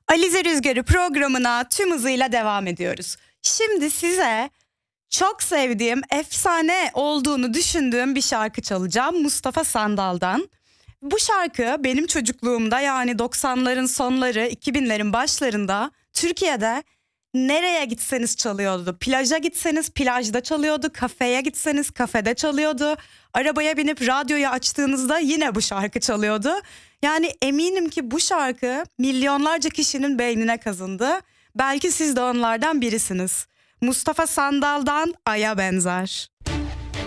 Alize Rüzgarı programına tüm hızıyla devam ediyoruz. Şimdi size çok sevdiğim, efsane olduğunu düşündüğüm bir şarkı çalacağım Mustafa Sandal'dan. Bu şarkı benim çocukluğumda, yani 90'ların sonları, 2000'lerin başlarında Türkiye'de nereye gitseniz çalıyordu. Plaja gitseniz plajda çalıyordu, kafeye gitseniz kafede çalıyordu. Arabaya binip radyoyu açtığınızda yine bu şarkı çalıyordu. Yani eminim ki bu şarkı milyonlarca kişinin beynine kazındı. Belki siz de onlardan birisiniz. Mustafa Sandal'dan Ay'a Benzer.